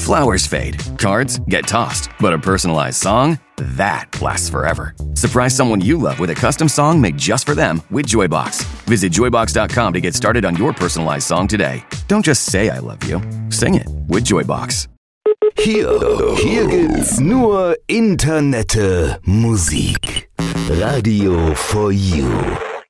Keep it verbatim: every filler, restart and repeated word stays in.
Flowers fade, cards get tossed, but a personalized song? That lasts forever. Surprise someone you love with a custom song made just for them with Joybox. Visit joybox dot com to get started on your personalized song today. Don't just say I love you. Sing it with Joybox. Hier, hier gibt's nur Internette Musik. Radio for You.